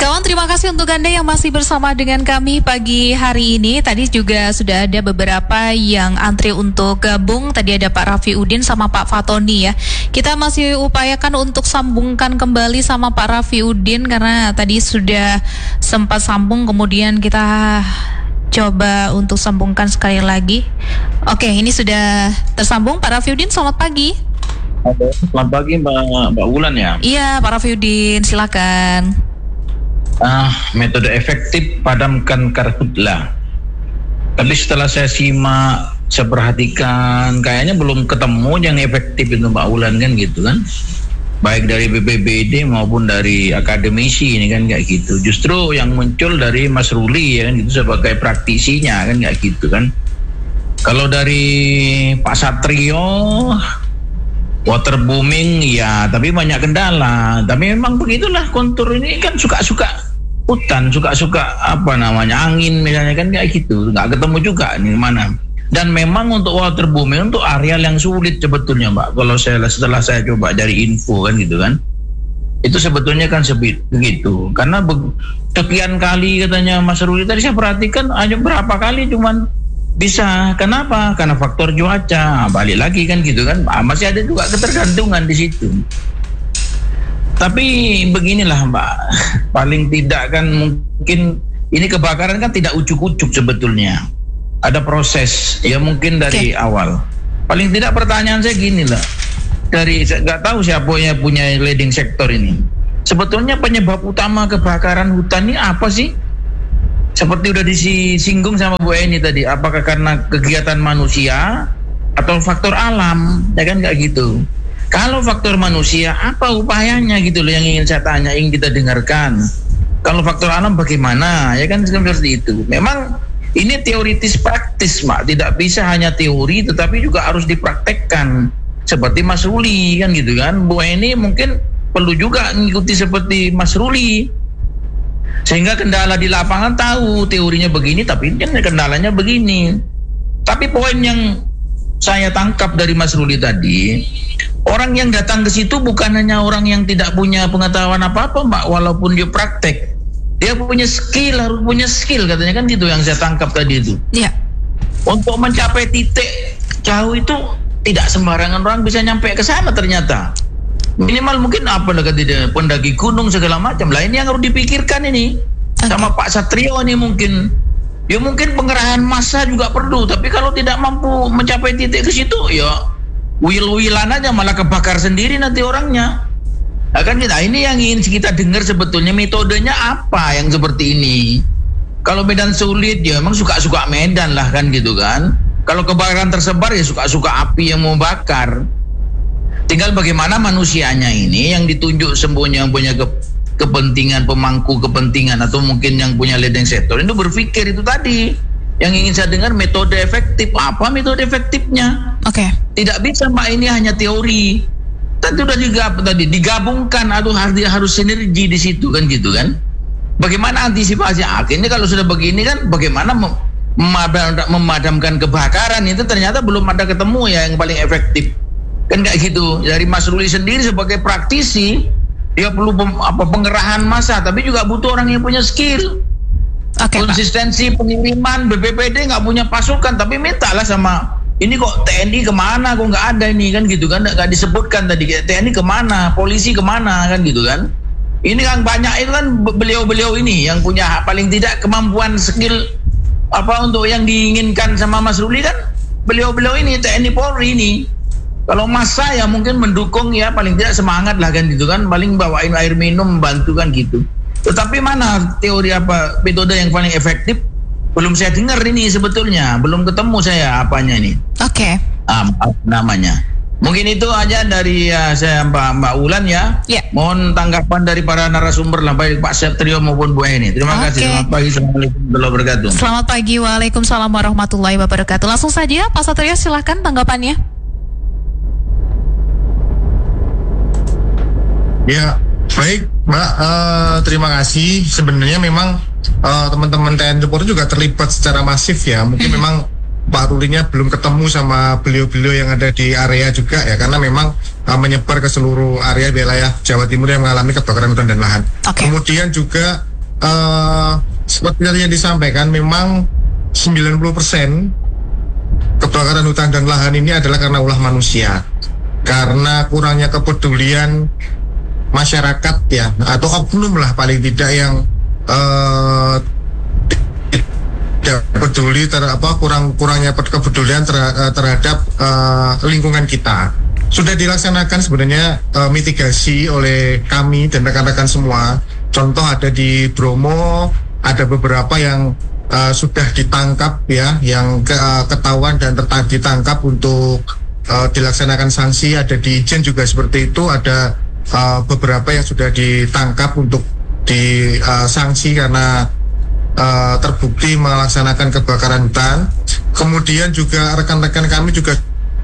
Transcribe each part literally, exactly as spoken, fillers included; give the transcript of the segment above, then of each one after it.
Kawan, terima kasih untuk Anda yang masih bersama dengan kami pagi hari ini. Tadi juga sudah ada beberapa yang antri untuk gabung. Tadi ada Pak Raffi Udin sama Pak Fatoni ya. Kita masih upayakan untuk sambungkan kembali sama Pak Raffi Udin karena tadi sudah sempat sambung, kemudian kita coba untuk sambungkan sekali lagi. Oke, ini sudah tersambung Pak Raffi Udin, selamat pagi. Selamat pagi Mbak, Mbak Wulan ya. Iya Pak Raffi Udin, silakan. Ah, metode efektif padamkan karhutlah. Tapi setelah saya simak, saya perhatikan, kayaknya belum ketemu yang efektif itu Mbak Wulan kan gitu kan. Baik dari B P B D maupun dari akademisi ini kan kayak gitu. Justru yang muncul dari Mas Ruli ya kan gitu sebagai praktisinya kan kayak gitu kan. Kalau dari Pak Satrio, water booming ya, tapi banyak kendala. Tapi memang begitulah kontur ini kan suka-suka hutan, suka-suka apa namanya angin misalnya kan kayak gitu. Nggak ketemu juga nih mana. Dan memang untuk water booming untuk area yang sulit sebetulnya Mbak. Kalau saya setelah saya coba dari info kan gitu kan, itu sebetulnya kan begitu. Karena be- sekian kali katanya Mas Ruli tadi saya perhatikan hanya berapa kali cuman bisa. Kenapa? Karena faktor cuaca. Balik lagi kan gitu kan. Masih ada juga ketergantungan di situ. Tapi beginilah Mbak, paling tidak kan mungkin ini kebakaran kan tidak ucuk-ucuk sebetulnya. Ada proses ya mungkin dari okay. awal. Paling tidak pertanyaan saya gini lah, dari nggak tahu siapa yang punya leading sektor ini. Sebetulnya penyebab utama kebakaran hutan ini apa sih? Seperti udah disinggung sama Bu Eni tadi, apakah karena kegiatan manusia atau faktor alam, ya kan nggak gitu. Kalau faktor manusia, apa upayanya gitu loh yang ingin saya tanya, ingin kita dengarkan. Kalau faktor alam bagaimana, ya kan seperti itu. Memang ini teoritis praktis, Mak. Tidak bisa hanya teori, tetapi juga harus dipraktekkan. Seperti Mas Ruli kan gitu kan. Bu Eni mungkin perlu juga mengikuti seperti Mas Ruli. Sehingga kendala di lapangan tahu teorinya begini, tapi kan kendalanya begini. Tapi poin yang saya tangkap dari Mas Ruli tadi, orang yang datang ke situ bukan hanya orang yang tidak punya pengetahuan apa-apa Mbak, walaupun dia praktek. Dia punya skill, harus punya skill katanya kan gitu yang saya tangkap tadi itu. Iya. Untuk mencapai titik jauh itu tidak sembarangan orang bisa nyampe ke sana ternyata. Minimal mungkin apa lah katanya, pendaki gunung segala macam. Lah ini yang harus dipikirkan ini. Okay. Sama Pak Satrio ini mungkin. Ya mungkin pengerahan massa juga perlu, tapi kalau tidak mampu mencapai titik ke situ ya wil-wilan aja malah kebakar sendiri nanti orangnya. Nah, kan kita ini yang ingin kita dengar sebetulnya metodenya apa yang seperti ini. Kalau medan sulit ya emang suka-suka medan lah kan gitu kan. Kalau kebakaran tersebar ya suka-suka api yang mau bakar. Tinggal bagaimana manusianya ini yang ditunjuk sembunyi yang punya ke, kepentingan, pemangku kepentingan atau mungkin yang punya leading sektor itu berpikir itu tadi. Yang ingin saya dengar metode efektif. Apa metode efektifnya? Oke. Okay. Tidak bisa Mbak ini hanya teori. Tadi sudah juga tadi digabungkan atau harus harus sinergi di situ kan gitu kan. Bagaimana antisipasi? Akhirnya kalau sudah begini kan bagaimana mem- memadamkan kebakaran itu ternyata belum ada ketemu ya yang paling efektif. Kan kayak gitu. Dari Mas Ruli sendiri sebagai praktisi dia perlu pem, apa pengerahan massa tapi juga butuh orang yang punya skill. Okay, konsistensi Pak. Pengiriman B P B D nggak punya pasukan tapi mintalah sama ini kok T N I kemana kok nggak ada ini kan gitu kan nggak disebutkan tadi T N I kemana, polisi kemana kan gitu kan. Ini kan banyak itu kan beliau-beliau ini yang punya paling tidak kemampuan skill apa untuk yang diinginkan sama Mas Ruli kan beliau-beliau ini T N I Polri ini. Kalau massa ya mungkin mendukung ya paling tidak semangat lah kan gitu kan, paling bawain air minum membantu kan gitu. Tetapi mana teori apa metode yang paling efektif belum saya dengar ini sebetulnya, belum ketemu saya apanya ini. Oke. Okay. Ah, namanya. Mungkin itu aja dari ya, saya Mbak Mbak Wulan ya. Yeah. Mohon tanggapan dari para narasumber lah baik Pak Satrio maupun Bu Eni. Terima okay. kasih. Selamat pagi. Assalamualaikum warahmatullahi wabarakatuh. Selamat pagi. Waalaikumsalam warahmatullahi wabarakatuh. Langsung saja Pak Satrio silahkan tanggapannya. Ya, baik Mbak, uh, terima kasih. Sebenarnya memang uh, teman-teman T N I Polri juga terlibat secara masif ya. Mungkin memang Pak Rulinya belum ketemu sama beliau-beliau yang ada di area juga ya, karena memang uh, menyebar ke seluruh area wilayah Jawa Timur yang mengalami kebakaran hutan dan lahan. Okay. Kemudian juga uh, seperti yang disampaikan, memang sembilan puluh persen kebakaran hutan dan lahan ini adalah karena ulah manusia, karena kurangnya kepedulian masyarakat ya, atau oknum lah paling tidak yang uh, tidak peduli ter, apa kurang kurangnya kepedulian ter, terhadap uh, lingkungan kita. Sudah dilaksanakan sebenarnya uh, mitigasi oleh kami dan rekan-rekan semua. Contoh ada di Bromo, ada beberapa yang uh, sudah ditangkap ya, yang ke, uh, ketahuan dan tertangkap ditangkap untuk uh, dilaksanakan sanksi. Ada di Ijen juga seperti itu, ada uh, beberapa yang sudah ditangkap untuk disanksi uh, karena uh, terbukti melaksanakan kebakaran hutan. Kemudian juga rekan-rekan kami juga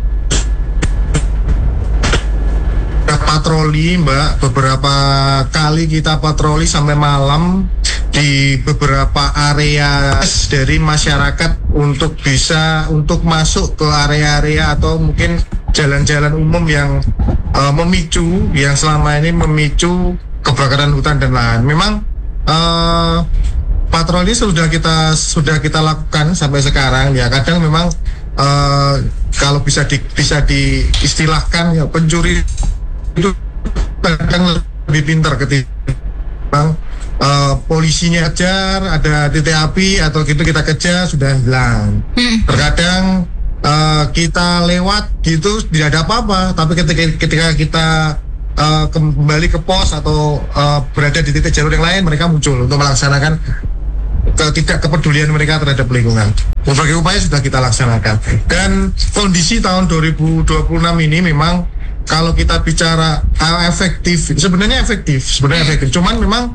patroli, Mbak, beberapa kali kita patroli sampai malam di beberapa area dari masyarakat untuk bisa untuk masuk ke area-area atau mungkin jalan-jalan umum yang uh, memicu, yang selama ini memicu kebakaran hutan dan lahan. Memang uh, patroli sudah kita sudah kita lakukan sampai sekarang ya. Kadang memang uh, kalau bisa di, bisa diistilahkan ya, pencuri itu kadang lebih pintar ketimbang uh, polisinya kejar, ada titik api atau gitu kita kejar sudah hilang. Hmm. Terkadang uh, kita lewat gitu tidak ada apa-apa, tapi ketika ketika kita uh, kembali ke pos atau uh, berada di titik jalur yang lain, mereka muncul untuk melaksanakan tidak kepedulian mereka terhadap lingkungan. Berbagai upaya sudah kita laksanakan. Dan kondisi tahun dua ribu dua puluh enam ini memang kalau kita bicara uh, efektif, sebenarnya efektif, sebenarnya efektif. Cuman memang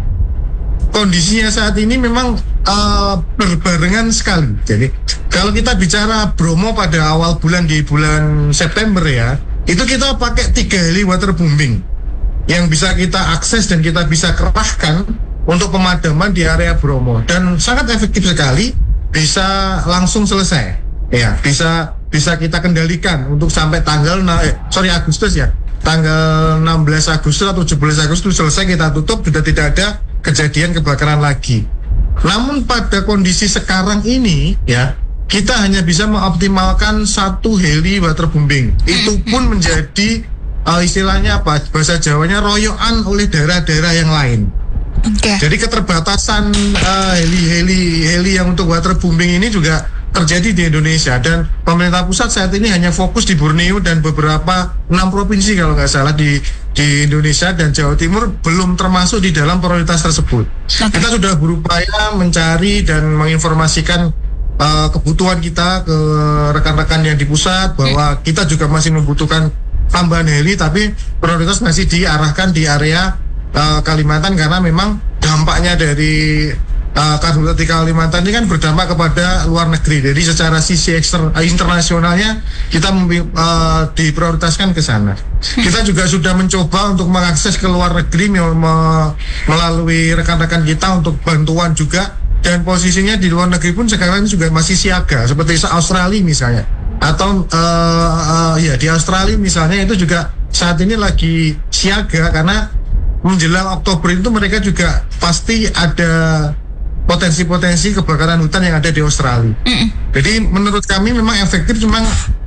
kondisinya saat ini memang uh, berbarengan sekali. Jadi kalau kita bicara Bromo pada awal bulan di bulan September ya, itu kita pakai tiga heli waterbombing yang bisa kita akses dan kita bisa kerahkan untuk pemadaman di area Bromo, dan sangat efektif sekali, bisa langsung selesai. Ya, bisa bisa kita kendalikan untuk sampai tanggal eh, sorry Agustus ya, tanggal enam belas Agustus atau tujuh belas Agustus selesai, kita tutup, sudah tidak ada kejadian kebakaran lagi. Namun pada kondisi sekarang ini ya, kita hanya bisa mengoptimalkan satu heli waterbombing. Itu pun menjadi uh, istilahnya apa, bahasa Jawanya royoan oleh daerah-daerah yang lain. Okay. Jadi keterbatasan uh, heli-heli heli yang untuk waterbombing ini juga terjadi di Indonesia, dan pemerintah pusat saat ini hanya fokus di Borneo dan beberapa enam provinsi kalau nggak salah di di Indonesia, dan Jawa Timur belum termasuk di dalam prioritas tersebut. Okay. Kita sudah berupaya mencari dan menginformasikan uh, kebutuhan kita ke rekan-rekan yang di pusat bahwa hmm. kita juga masih membutuhkan tambahan heli, tapi prioritas masih diarahkan di area uh, Kalimantan, karena memang dampaknya dari Uh, karhutla di Kalimantan ini kan berdampak kepada luar negeri. Jadi secara sisi ekster, uh, internasionalnya kita uh, diprioritaskan ke sana. Kita juga sudah mencoba untuk mengakses ke luar negeri me- me- melalui rekan-rekan kita untuk bantuan juga, dan posisinya di luar negeri pun sekarang juga masih siaga, seperti Australia misalnya, atau uh, uh, ya di Australia misalnya itu juga saat ini lagi siaga, karena menjelang Oktober itu mereka juga pasti ada potensi-potensi kebakaran hutan yang ada di Australia. Mm. Jadi menurut kami memang efektif, cuma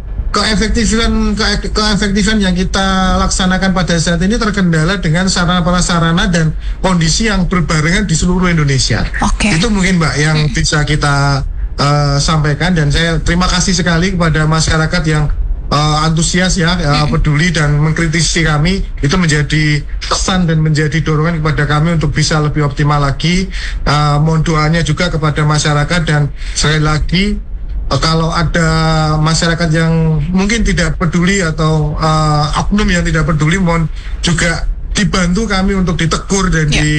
keefektifan ke, keefektifan yang kita laksanakan pada saat ini terkendala dengan sarana prasarana dan kondisi yang berbarengan di seluruh Indonesia. Okay. Itu mungkin Mbak yang mm. bisa kita uh, sampaikan, dan saya terima kasih sekali kepada masyarakat yang Uh, antusias ya, uh, peduli dan mengkritisi kami. Itu menjadi pesan dan menjadi dorongan kepada kami untuk bisa lebih optimal lagi. Uh, mohon doanya juga kepada masyarakat, dan sekali lagi uh, kalau ada masyarakat yang mungkin tidak peduli atau uh, oknum yang tidak peduli, mohon juga dibantu kami untuk ditegur dan yeah. di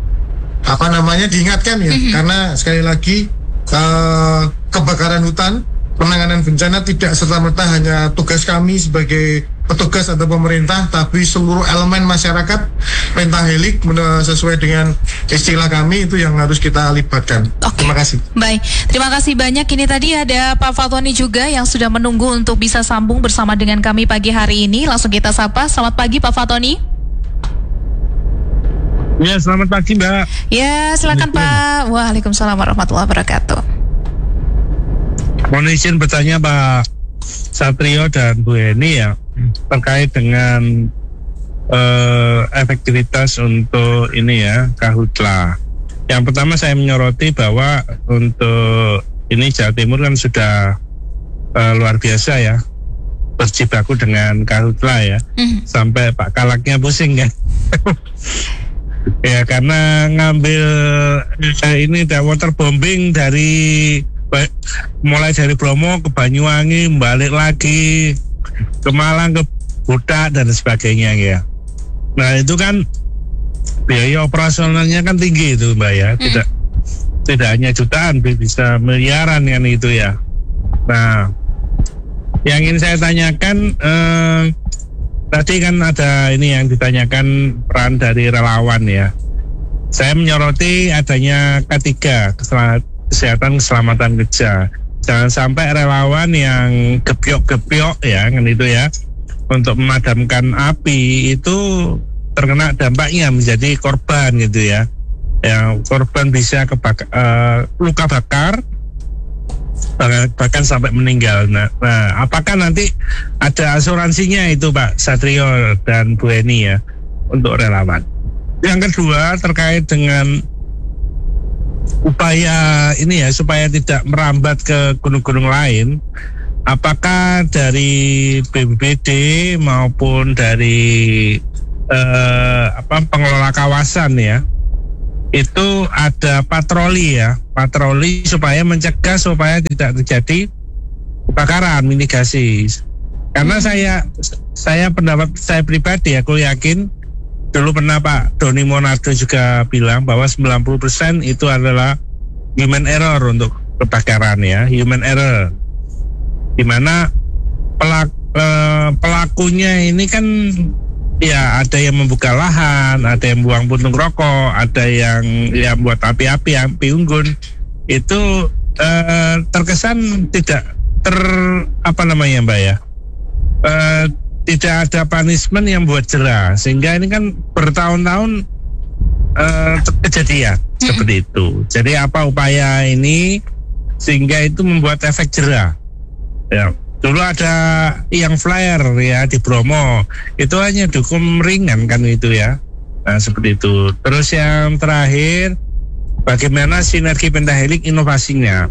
apa namanya diingatkan ya, mm-hmm. karena sekali lagi uh, kebakaran hutan, penanganan bencana tidak serta-merta hanya tugas kami sebagai petugas atau pemerintah, tapi seluruh elemen masyarakat, pentahelik sesuai dengan istilah kami itu yang harus kita libatkan. Okay. Terima kasih. Baik, terima kasih banyak. Ini tadi ada Pak Fatoni juga yang sudah menunggu untuk bisa sambung bersama dengan kami pagi hari ini. Langsung kita sapa. Selamat pagi Pak Fatoni. Ya, selamat pagi Mbak. Ya, silakan Pak. Waalaikumsalam warahmatullahi wabarakatuh. Mohon izin bertanya Pak Satrio dan Bu Eni ya, terkait dengan uh, efektivitas untuk ini ya, Karhutla. Yang pertama saya menyoroti bahwa untuk ini Jawa Timur kan sudah uh, luar biasa ya, berjibaku dengan Karhutla ya, mm. sampai Pak Kalaknya pusing kan. Ya karena ngambil eh, ini ada waterbombing dari mulai dari Bromo ke Banyuwangi, balik lagi ke Malang, ke Budak dan sebagainya ya. Nah itu kan biaya operasionalnya kan tinggi itu Mbak ya, tidak hmm. tidak hanya jutaan, bisa miliaran kan itu ya. Nah yang ingin saya tanyakan eh, tadi kan ada ini yang ditanyakan peran dari relawan ya. Saya menyoroti adanya K tiga, kesehatan keselamatan kerja. Jangan sampai relawan yang gebyok-gebyok ya kan itu ya, untuk memadamkan api itu terkena dampaknya menjadi korban gitu ya. Yang korban bisa kebak- uh, luka bakar, bahkan sampai meninggal. Nah, nah, apakah nanti ada asuransinya itu Pak Satrio dan Bu Eni ya untuk relawan? Yang kedua terkait dengan upaya ini ya supaya tidak merambat ke gunung-gunung lain, apakah dari B P B D maupun dari eh, apa pengelola kawasan ya itu ada patroli ya, patroli supaya mencegah supaya tidak terjadi kebakaran, mitigasi. Karena saya saya pendapat saya pribadi aku yakin dulu pernah Pak Doni Monardo juga bilang bahwa sembilan puluh persen itu adalah human error untuk kebakaran ya, human error. Di mana pelak, eh, pelakunya ini kan ya ada yang membuka lahan, ada yang buang puntung rokok, ada yang yang buat api-api, api unggun. Itu eh, terkesan tidak ter apa namanya Mbak ya, eh, tidak ada punishment yang buat jerah, sehingga ini kan bertahun-tahun eh, kejadian hmm. seperti itu. Jadi apa upaya ini sehingga itu membuat efek jerah ya. Dulu ada yang flyer ya di Bromo, itu hanya dukung ringan kan itu ya. Nah seperti itu. Terus yang terakhir, bagaimana sinergi pentahelik inovasinya?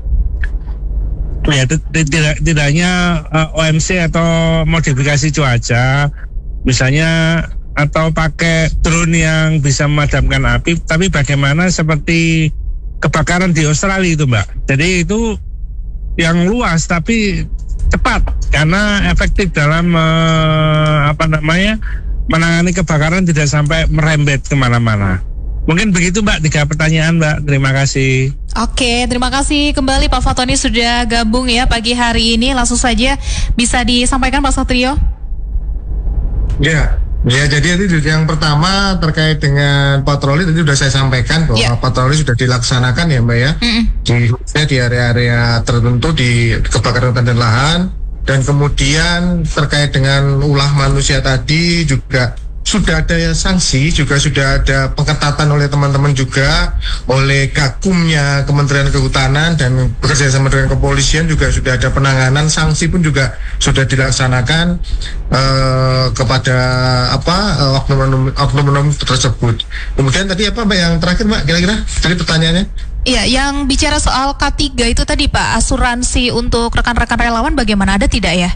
Ya tidak tidak hanya uh, O M C atau modifikasi cuaca, misalnya atau pakai drone yang bisa memadamkan api, tapi bagaimana seperti kebakaran di Australia itu Mbak. Jadi itu yang luas tapi cepat karena efektif dalam uh, apa namanya menangani kebakaran, tidak sampai merembet kemana-mana. Mungkin begitu Mbak, tiga pertanyaan Mbak, terima kasih. Oke, terima kasih kembali Pak Fatoni sudah gabung ya pagi hari ini. Langsung saja bisa disampaikan Pak Satrio. Ya, ya jadi itu yang pertama terkait dengan patroli tadi sudah saya sampaikan bahwa ya. Patroli sudah dilaksanakan ya Mbak ya. Mm-mm. Di di area-area tertentu di kebakaran hutan dan lahan, dan kemudian terkait dengan ulah manusia tadi juga sudah ada ya sanksi, juga sudah ada pengetatan oleh teman-teman juga, oleh Gakumnya Kementerian Kehutanan dan bekerja sama dengan kepolisian juga sudah ada penanganan, sanksi pun juga sudah dilaksanakan uh, kepada apa uh, oknum-oknum tersebut. Kemudian tadi apa Mbak yang terakhir Mbak kira-kira tadi pertanyaannya? Iya, yang bicara soal K tiga itu tadi Pak, asuransi untuk rekan-rekan relawan bagaimana, ada tidak ya?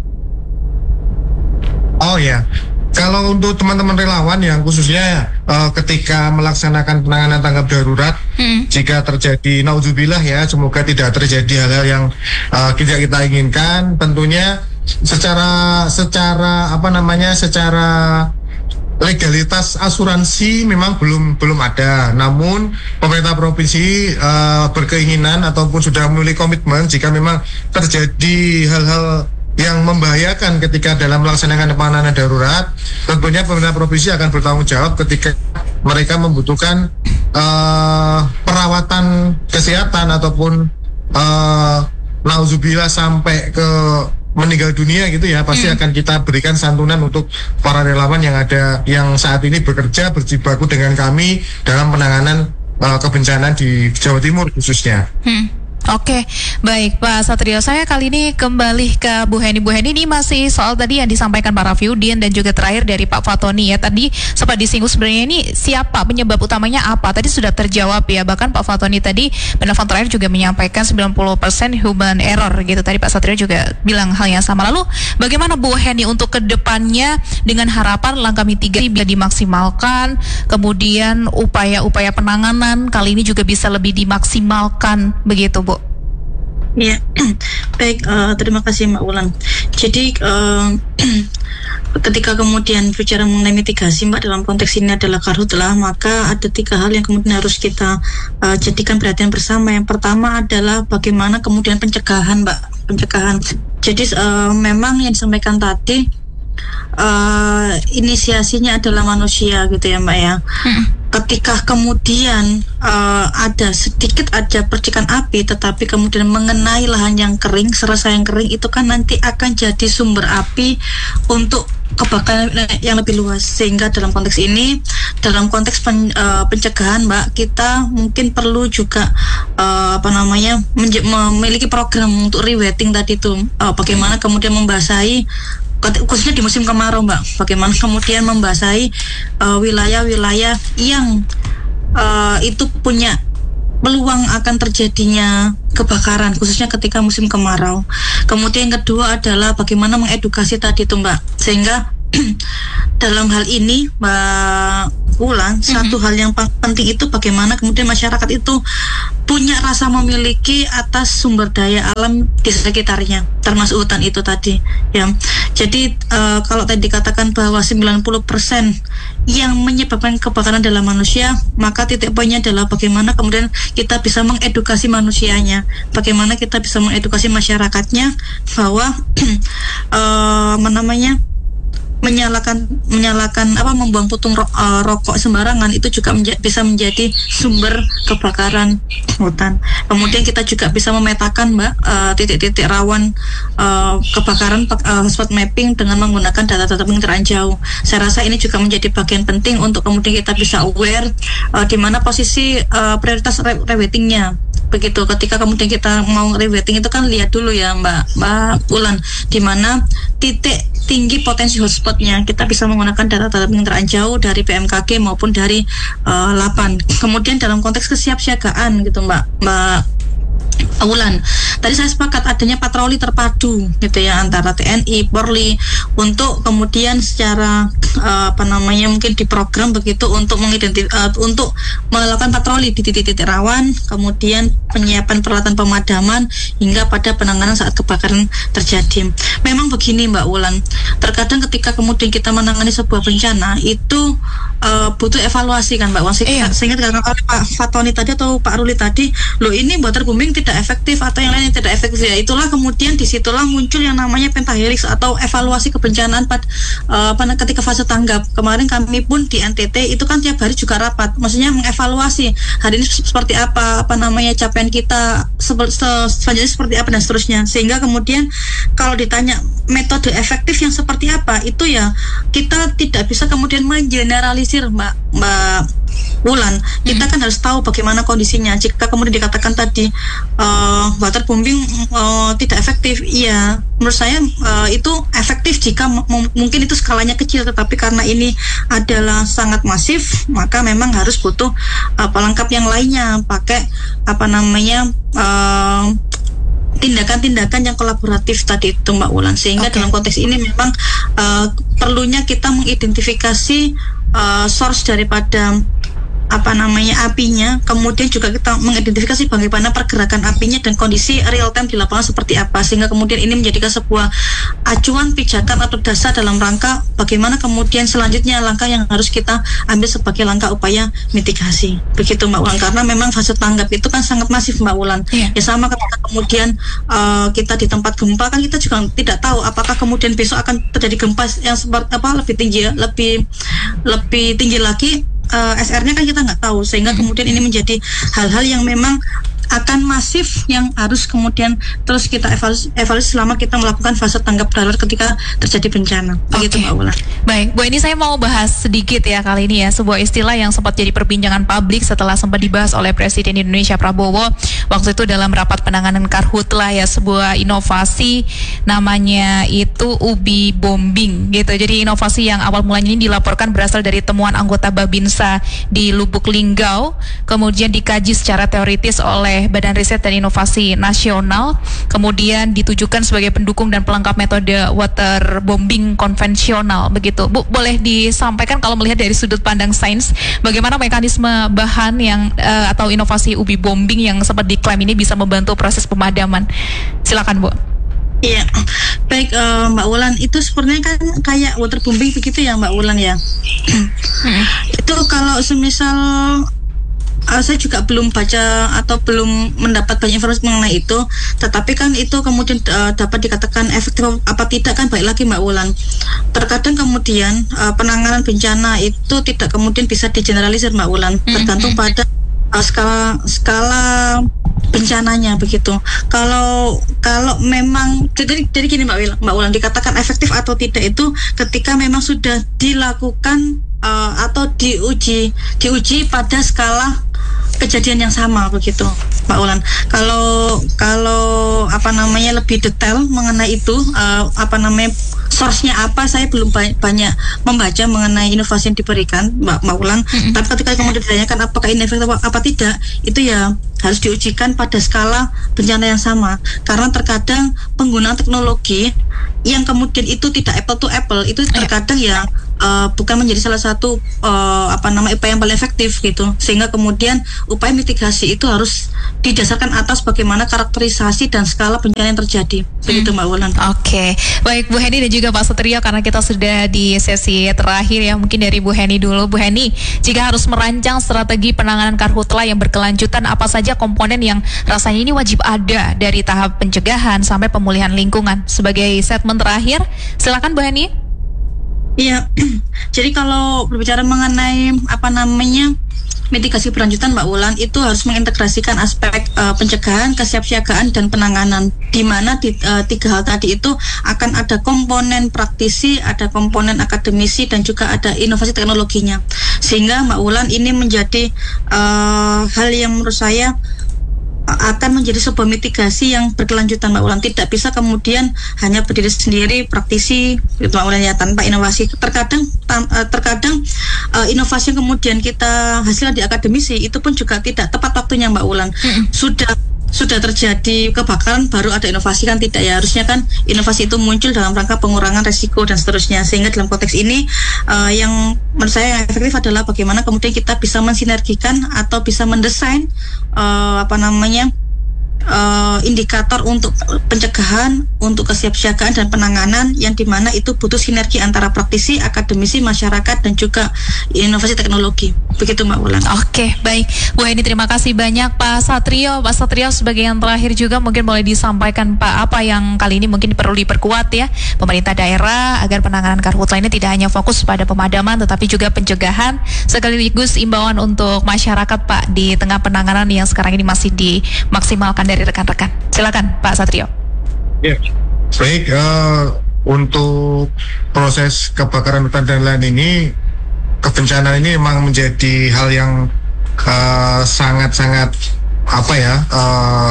Oh ya. Kalau untuk teman-teman relawan yang khususnya uh, ketika melaksanakan penanganan tanggap darurat, hmm. jika terjadi naudzubillah ya, semoga tidak terjadi hal-hal yang uh, tidak kita inginkan, tentunya secara secara apa namanya secara legalitas asuransi memang belum belum ada. Namun pemerintah provinsi uh, berkeinginan ataupun sudah memiliki komitmen jika memang terjadi hal-hal yang membahayakan ketika dalam melaksanakan penanganan darurat, tentunya pemerintah provinsi akan bertanggung jawab ketika mereka membutuhkan uh, perawatan kesehatan ataupun uh, nauzubillah sampai ke meninggal dunia gitu ya, pasti hmm. akan kita berikan santunan untuk para relawan yang ada yang saat ini bekerja berjibaku dengan kami dalam penanganan uh, kebencanaan di Jawa Timur khususnya. Hmm. Oke, baik Pak Satrio. Saya kali ini kembali ke Bu Heni. Bu Heni, ini masih soal tadi yang disampaikan Pak Rafiuddin dan juga terakhir dari Pak Fatoni ya. Tadi sempat disinggung sebenarnya ini siapa, penyebab utamanya apa? Tadi sudah terjawab ya. Bahkan Pak Fatoni tadi penelpon terakhir juga menyampaikan sembilan puluh persen human error gitu. Tadi Pak Satrio juga bilang hal yang sama. Lalu bagaimana Bu Heni untuk kedepannya dengan harapan langkah mitigasi bisa dimaksimalkan, kemudian upaya-upaya penanganan kali ini juga bisa lebih dimaksimalkan begitu Bu? Ya, baik, uh, terima kasih Mbak Wulan. Jadi uh, ketika kemudian bicara mengenai mitigasi Mbak dalam konteks ini adalah karhutlah, maka ada tiga hal yang kemudian harus kita uh, jadikan perhatian bersama. Yang pertama adalah bagaimana kemudian pencegahan Mbak, pencegahan. Jadi uh, memang yang disampaikan tadi uh, inisiasinya adalah manusia gitu ya Mbak ya. Hmm. Ketika kemudian uh, ada sedikit aja percikan api tetapi kemudian mengenai lahan yang kering, serasa yang kering, itu kan nanti akan jadi sumber api untuk kebakaran yang lebih luas. Sehingga dalam konteks ini, dalam konteks pen, uh, pencegahan Mbak, kita mungkin perlu juga uh, apa namanya menje- memiliki program untuk rewetting tadi itu, uh, bagaimana kemudian membasahi khususnya di musim kemarau Mbak, bagaimana kemudian membasahi uh, wilayah-wilayah yang uh, itu punya peluang akan terjadinya kebakaran khususnya ketika musim kemarau. Kemudian yang kedua adalah bagaimana mengedukasi tadi itu Mbak, sehingga dalam hal ini Mbak Wulan, mm-hmm. satu hal yang penting itu bagaimana kemudian masyarakat itu punya rasa memiliki atas sumber daya alam di sekitarnya, termasuk hutan itu tadi ya. Jadi uh, kalau tadi dikatakan bahwa sembilan puluh persen yang menyebabkan kebakaran adalah manusia, maka titik poinnya adalah bagaimana kemudian kita bisa mengedukasi manusianya, bagaimana kita bisa mengedukasi masyarakatnya bahwa uh, namanya menyalakan menyalakan apa membuang putung ro, uh, rokok sembarangan itu juga menja- bisa menjadi sumber kebakaran hutan. Kemudian kita juga bisa memetakan Mbak uh, titik-titik rawan uh, kebakaran uh, spot mapping dengan menggunakan data-data penginderaan jauh. Saya rasa ini juga menjadi bagian penting untuk kemudian kita bisa aware uh, di mana posisi uh, prioritas re- rewettingnya. Begitu ketika kemudian kita mau rewetting itu kan lihat dulu ya Mbak Mbak Wulan di mana titik tinggi potensi hotspotnya. Kita bisa menggunakan data-data penginderaan jauh dari B M K G maupun dari uh, Lapan. Kemudian dalam konteks kesiapsiagaan gitu Mbak Mbak Wulan, tadi saya sepakat adanya patroli terpadu gitu ya antara T N I, Polri untuk kemudian secara uh, apa namanya mungkin diprogram begitu untuk mengidentif uh, untuk melakukan patroli di titik-titik rawan, kemudian penyiapan peralatan pemadaman hingga pada penanganan saat kebakaran terjadi. Memang begini Mbak Wulan, terkadang ketika kemudian kita menangani sebuah bencana itu uh, butuh evaluasi kan Mbak Wulan. Iya. Sehingga kata Pak Fatoni tadi atau Pak Ruli tadi, loh ini waterbombing tidak efektif atau yang lain yang tidak efektif ya, itulah kemudian disitulah muncul yang namanya pentahelix atau evaluasi kebencanaan pada uh, ketika fase tanggap. Kemarin kami pun di N T T itu kan tiap hari juga rapat, maksudnya mengevaluasi hari ini seperti apa apa namanya capaian kita se- se- selanjutnya seperti apa dan seterusnya. Sehingga kemudian kalau ditanya metode efektif yang seperti apa, itu ya kita tidak bisa kemudian mengeneralisir Mbak Mbak Wulan. Kita kan harus tahu bagaimana kondisinya. Jika kemudian dikatakan tadi uh, waterbombing uh, tidak efektif, iya menurut saya uh, itu efektif jika m- mungkin itu skalanya kecil, tetapi karena ini adalah sangat masif maka memang harus butuh uh, pelengkap yang lainnya, pakai apa namanya uh, tindakan-tindakan yang kolaboratif tadi itu Mbak Wulan. Sehingga okay. dalam konteks ini memang uh, perlunya kita mengidentifikasi uh, source daripada apa namanya apinya, kemudian juga kita mengidentifikasi bagaimana pergerakan apinya dan kondisi real time di lapangan seperti apa, sehingga kemudian ini menjadikan sebuah acuan pijakan atau dasar dalam rangka bagaimana kemudian selanjutnya langkah yang harus kita ambil sebagai langkah upaya mitigasi. Begitu Mbak Wulan, karena memang fase tanggap itu kan sangat masif Mbak Wulan. Yeah. Ya sama ketika kemudian uh, kita di tempat gempa kan kita juga tidak tahu apakah kemudian besok akan terjadi gempa yang seperti apa lebih tinggi lebih lebih tinggi lagi. Uh, S R-nya kan kita nggak tahu, sehingga kemudian ini menjadi hal-hal yang memang akan masif yang harus kemudian terus kita evaluasi, evaluasi selama kita melakukan fase tanggap darurat ketika terjadi bencana. Begitu Oke. Mbak Ulan. Baik, Bu ini saya mau bahas sedikit ya kali ini ya, sebuah istilah yang sempat jadi perbincangan publik setelah sempat dibahas oleh Presiden Indonesia Prabowo waktu itu dalam rapat penanganan karhutlah ya, sebuah inovasi namanya itu ubi bombing gitu. Jadi inovasi yang awal mulanya ini dilaporkan berasal dari temuan anggota Babinsa di Lubuk Linggau, kemudian dikaji secara teoritis oleh Badan Riset dan Inovasi Nasional, kemudian ditujukan sebagai pendukung dan pelengkap metode waterbombing konvensional begitu. Bu, boleh disampaikan kalau melihat dari sudut pandang sains, bagaimana mekanisme bahan yang uh, atau inovasi ubi bombing yang sempat diklaim ini bisa membantu proses pemadaman? Silakan Bu. Iya, baik uh, Mbak Ulan, itu sebenarnya kan kayak waterbombing begitu ya Mbak Ulan ya. Itu kalau semisal uh, saya juga belum baca atau belum mendapat banyak informasi mengenai itu, tetapi kan itu kemudian uh, dapat dikatakan efektif apa tidak kan baik lagi Mbak Ulan. Terkadang kemudian uh, penanganan bencana itu tidak kemudian bisa digeneralisir Mbak Ulan, tergantung pada uh, skala skala bencananya begitu. Kalau kalau memang jadi jadi gini Mbak Wil, Mbak Ulan, dikatakan efektif atau tidak itu ketika memang sudah dilakukan uh, atau diuji diuji pada skala kejadian yang sama begitu Mbak Ulan. Kalau kalau apa namanya lebih detail mengenai itu uh, apa namanya source-nya apa, saya belum ba- banyak membaca mengenai inovasi yang diberikan Mbak, Mbak Ulan. Mm-hmm. Tapi ketika kemudian ditanyakan apakah ini efektif apa, apa tidak, itu ya harus diujikan pada skala bencana yang sama. Karena terkadang penggunaan teknologi yang kemudian itu tidak apple to apple itu terkadang ya uh, bukan menjadi salah satu uh, apa namanya upaya yang paling efektif gitu. Sehingga kemudian upaya mitigasi itu harus didasarkan atas bagaimana karakterisasi dan skala bencana yang terjadi. Begitu Mbak Ulan. Oke, okay. Baik Bu Heni dan juga Pak Setrio, karena kita sudah di sesi terakhir ya, mungkin dari Bu Heni dulu. Bu Heni, jika harus merancang strategi penanganan karhutla yang berkelanjutan, apa saja komponen yang rasanya ini wajib ada dari tahap pencegahan sampai pemulihan lingkungan? Sebagai statement terakhir, silakan Bu Heni. Iya, jadi kalau berbicara mengenai apa namanya mitigasi berlanjutan Mbak Ulan, itu harus mengintegrasikan aspek uh, pencegahan, kesiapsiagaan dan penanganan, di mana di, uh, tiga hal tadi itu akan ada komponen praktisi, ada komponen akademisi dan juga ada inovasi teknologinya. Sehingga Mbak Ulan ini menjadi uh, hal yang menurut saya akan menjadi sebuah mitigasi yang berkelanjutan Mbak Ulan. Tidak bisa kemudian hanya berdiri sendiri praktisi gitu Mbak Ulan ya, tanpa inovasi. Terkadang tam, terkadang uh, inovasi yang kemudian kita hasilkan di akademisi itu pun juga tidak tepat waktunya Mbak Ulan. Mm-hmm. Sudah sudah terjadi kebakaran baru ada inovasi kan tidak ya, harusnya kan inovasi itu muncul dalam rangka pengurangan resiko dan seterusnya. Sehingga dalam konteks ini uh, yang menurut saya yang efektif adalah bagaimana kemudian kita bisa mensinergikan atau bisa mendesain uh, apa namanya uh, indikator untuk pencegahan, untuk kesiapsiagaan dan penanganan yang dimana itu butuh sinergi antara praktisi, akademisi, masyarakat dan juga inovasi teknologi. Begitu Mbak Ulan. Oke, baik Bu Heni, terima kasih banyak. Pak Satrio, Pak Satrio sebagai yang terakhir juga mungkin boleh disampaikan Pak, apa yang kali ini mungkin perlu diperkuat ya pemerintah daerah agar penanganan karhutla ini tidak hanya fokus pada pemadaman tetapi juga pencegahan sekaligus imbauan untuk masyarakat Pak di tengah penanganan yang sekarang ini masih dimaksimalkan dari rekan-rekan. Silakan Pak Satrio. Ya, baik, uh, untuk proses kebakaran hutan dan lain ini, kebencanaan ini memang menjadi hal yang uh, sangat-sangat apa ya uh,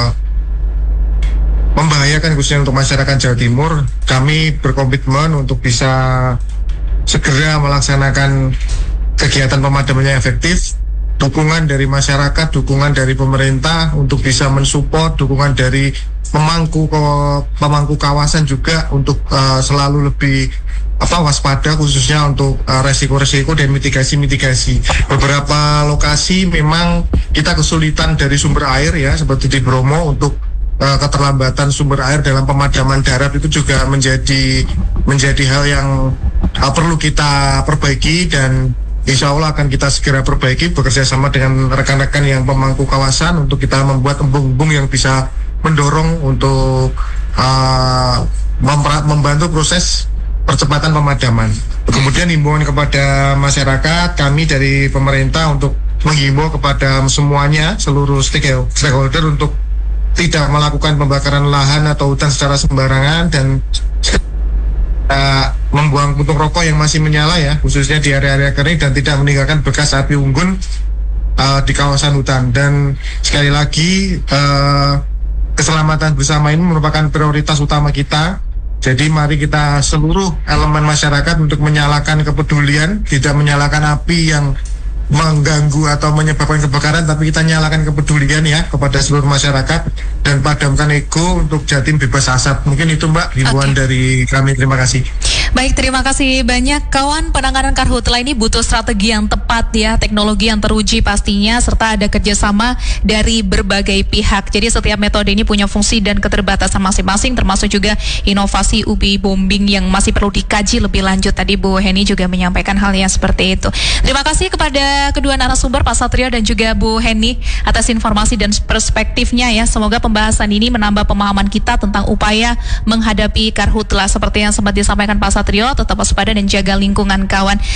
membahayakan khususnya untuk masyarakat Jawa Timur. Kami berkomitmen untuk bisa segera melaksanakan kegiatan pemadaman yang efektif, dukungan dari masyarakat, dukungan dari pemerintah untuk bisa mensupport, dukungan dari pemangku pemangku kawasan juga untuk uh, selalu lebih apa waspada khususnya untuk uh, resiko-resiko dan mitigasi-mitigasi. Beberapa lokasi memang kita kesulitan dari sumber air ya, seperti di Bromo untuk uh, keterlambatan sumber air dalam pemadaman darat itu juga menjadi menjadi hal yang uh, perlu kita perbaiki dan insya Allah akan kita segera perbaiki bekerja sama dengan rekan-rekan yang pemangku kawasan untuk kita membuat embung-embung yang bisa mendorong untuk uh, membantu proses percepatan pemadaman. Kemudian himbauan kepada masyarakat, kami dari pemerintah untuk menghimbau kepada semuanya, seluruh stakeholder untuk tidak melakukan pembakaran lahan atau hutan secara sembarangan dan uh, membuang puntung rokok yang masih menyala ya, khususnya di area-area kering dan tidak meninggalkan bekas api unggun uh, di kawasan hutan. Dan sekali lagi uh, keselamatan bersama ini merupakan prioritas utama kita. Jadi mari kita seluruh elemen masyarakat untuk menyalakan kepedulian, tidak menyalakan api yang mengganggu atau menyebabkan kebakaran, tapi kita nyalakan kepedulian ya kepada seluruh masyarakat dan padamkan ego untuk Jatim bebas asap. Mungkin itu Mbak, himbauan okay. dari kami. Terima kasih. Baik, terima kasih banyak kawan. Penanganan karhutla ini butuh strategi yang tepat ya, teknologi yang teruji pastinya, serta ada kerjasama dari berbagai pihak. Jadi setiap metode ini punya fungsi dan keterbatasan masing-masing, termasuk juga inovasi U B I bombing yang masih perlu dikaji lebih lanjut. Tadi Bu Heni juga menyampaikan hal yang seperti itu. Terima kasih kepada kedua narasumber Pak Satrio dan juga Bu Heni atas informasi dan perspektifnya ya. Semoga pembahasan ini menambah pemahaman kita tentang upaya menghadapi karhutla seperti yang sempat disampaikan Pak Satrio. Tetap waspada dan jaga lingkungan kawan.